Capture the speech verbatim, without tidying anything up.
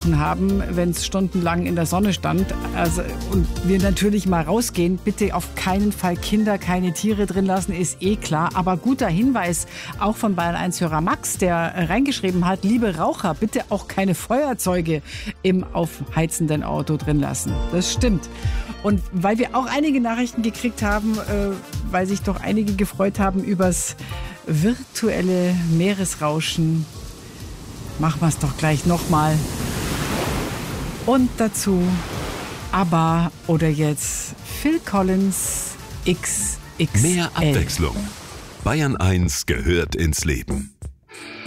gerochen haben, wenn es stundenlang in der Sonne stand. Also, und wir natürlich mal rausgehen, bitte auf keinen Fall Kinder, keine Tiere drin lassen, ist eh klar. Aber guter Hinweis auch von Bayern eins Hörer Max, der reingeschrieben hat, liebe Raucher, bitte auch keine Feuerzeuge im aufheizenden Auto drin lassen. Das stimmt. Und weil wir auch einige Nachrichten gekriegt haben, äh, weil sich doch einige gefreut haben übers virtuelle Meeresrauschen, machen wir es doch gleich nochmal. Und dazu ABBA oder jetzt Phil Collins X X L. Mehr Abwechslung. Bayern eins gehört ins Leben.